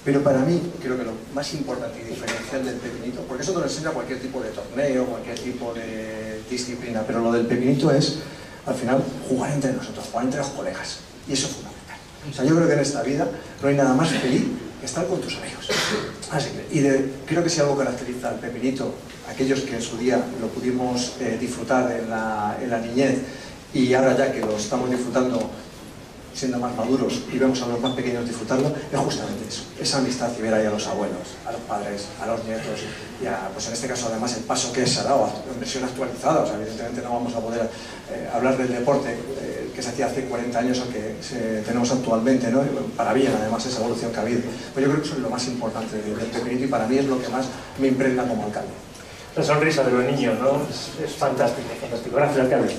Pero para mí, creo que lo más importante y diferencial del pepinito, porque eso te lo enseña cualquier tipo de torneo, cualquier tipo de disciplina, pero lo del pepinito es, al final, jugar entre nosotros, jugar entre los colegas. Y eso es fundamental. O sea, yo creo que en esta vida no hay nada más feliz que estar con tus amigos. Así que, creo que si algo caracteriza al pepinito, aquellos que en su día lo pudimos disfrutar en la niñez, y ahora ya que lo estamos disfrutando siendo más maduros y vemos a los más pequeños disfrutarlo, es justamente eso, esa amistad y ver ahí a los abuelos, a los padres, a los nietos, y pues en este caso además el paso que se ha dado en versión actualizada. O sea, evidentemente no vamos a poder hablar del deporte que se hacía hace 40 años o que tenemos actualmente, ¿no? Para bien además esa evolución que ha habido. Pues yo creo que eso es lo más importante del pepinito y para mí es lo que más me impregna como alcalde. La sonrisa de los niños, ¿no? Es fantástico, fantástico. Gracias, alcalde.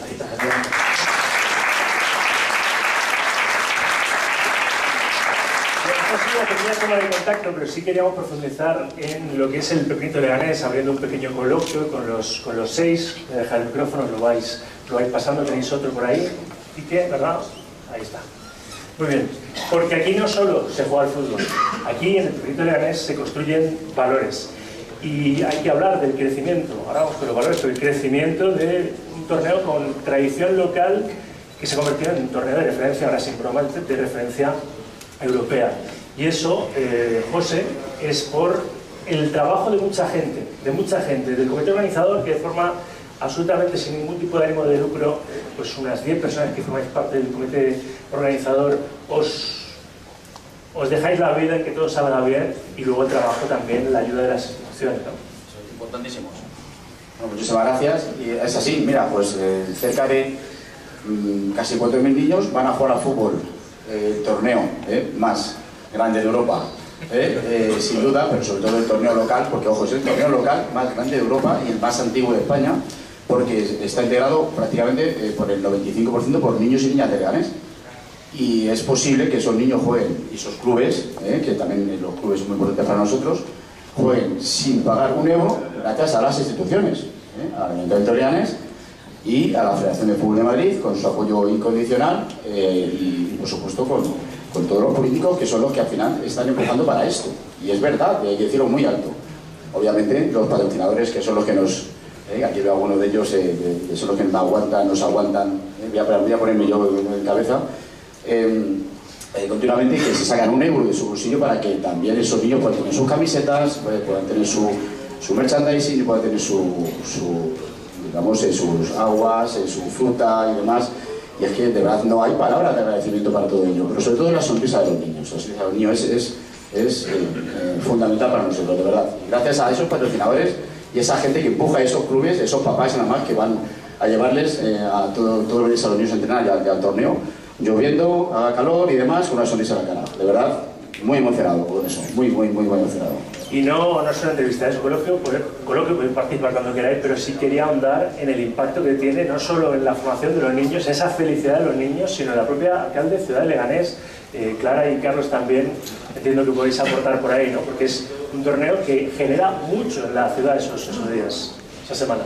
Una pequeña toma de contacto, pero sí queríamos profundizar en lo que es el pepinito leganés, abriendo un pequeño coloquio con los 6. Voy a dejar el micrófono, lo vais pasando, tenéis otro por ahí. ¿Y qué? ¿Verdad? Ahí está. Muy bien, porque aquí no solo se juega al fútbol, aquí en el pepinito leganés se construyen valores. Y hay que hablar del crecimiento, ahora vamos con los valores, pero el crecimiento de un torneo con tradición local que se convirtió en un torneo de referencia, ahora sin broma, de referencia europea. Y eso, José, es por el trabajo de mucha gente, del comité organizador, que de forma absolutamente sin ningún tipo de ánimo de lucro, pues unas 10 personas que formáis parte del comité organizador, os dejáis la vida en que todo salga bien, y luego el trabajo también, la ayuda de las instituciones, ¿no? Eso es importantísimo. Bueno, muchísimas gracias. Y es así, mira, pues cerca de casi 4.000 niños van a jugar al fútbol, el torneo más grande de Europa, sin duda, pero sobre todo el torneo local, porque ojo, es el torneo local más grande de Europa y el más antiguo de España, porque está integrado prácticamente por el 95% por niños y niñas de Leganés. Y es posible que esos niños jueguen, y esos clubes, que también los clubes son muy importantes para nosotros, jueguen sin pagar un euro gracias a las instituciones, al Ayuntamiento de Leganés y a la Federación de Fútbol de Madrid, con su apoyo incondicional, y por supuesto con todos los políticos que son los que al final están empujando para esto. Y es verdad, hay que decirlo muy alto. Obviamente los patrocinadores, que son los que nos... aquí veo a algunos de ellos, que son los que nos aguantan, voy a ponerme yo en cabeza, continuamente, que se sacan un euro de su bolsillo para que también esos niños puedan tener sus camisetas, puedan tener su merchandising y puedan tener digamos, sus aguas, su fruta y demás. Y es que de verdad no hay palabras de agradecimiento para todo ello, pero sobre todo la sonrisa de los niños. La sonrisa de los niños es fundamental para nosotros, de verdad. Y gracias a esos patrocinadores y esa gente que empuja a esos clubes, esos papás nada más que van a llevarles a todos los días a los niños a entrenar y al torneo, lloviendo, haga calor y demás, con una sonrisa en la cara. De verdad, muy emocionado con eso, muy emocionado. Y no es una entrevista, es un coloquio, podéis participar cuando queráis, pero sí quería ahondar en el impacto que tiene, no solo en la formación de los niños, esa felicidad de los niños, sino en la propia alcalde de Ciudad de Leganés. Clara y Carlos también, entiendo que podéis aportar por ahí, ¿no? Porque es un torneo que genera mucho en la ciudad esos días, esa semana.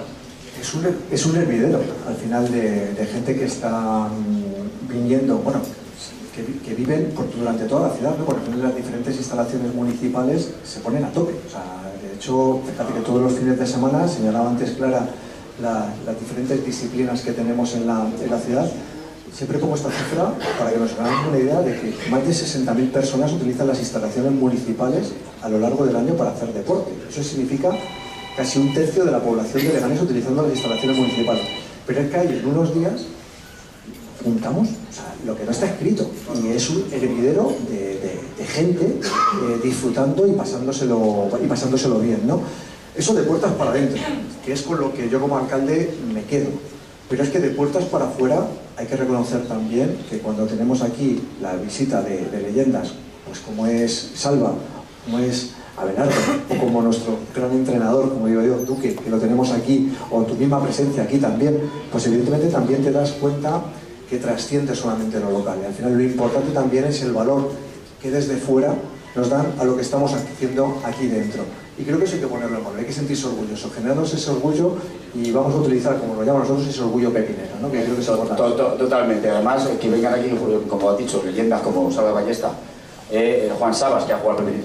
Es un hervidero, al final, de gente que está viniendo, bueno, que viven durante toda la ciudad, ¿no? Por ejemplo, las diferentes instalaciones municipales se ponen a tope. O sea, de hecho, fíjate que todos los fines de semana, señalaba antes Clara, las diferentes disciplinas que tenemos en la ciudad. Siempre pongo esta cifra para que nos hagamos una idea de que más de 60.000 personas utilizan las instalaciones municipales a lo largo del año para hacer deporte. Eso significa casi un tercio de la población de Leganés utilizando las instalaciones municipales. Pero es que hay en unos días juntamos, o sea, lo que no está escrito, y es un hervidero de gente disfrutando y pasándoselo bien, ¿no? Eso de puertas para adentro, que es con lo que yo como alcalde me quedo. Pero es que de puertas para afuera hay que reconocer también que cuando tenemos aquí la visita de leyendas, pues como es Salva, como es Abelardo, o como nuestro gran entrenador, como digo yo, Duque, que lo tenemos aquí, o tu misma presencia aquí también, pues evidentemente también te das cuenta que trasciende solamente lo local. Y al final lo importante también es el valor que desde fuera nos dan a lo que estamos haciendo aquí dentro. Y creo que eso hay que ponerlo en valor, hay que sentirse orgulloso, generarnos ese orgullo, y vamos a utilizar, como lo llamamos nosotros, ese orgullo pepinero, ¿no? Que creo que es importante. Totalmente. Además, que vengan aquí, como ha dicho, leyendas como Salva Ballesta, Juan Sabas, que ha jugado al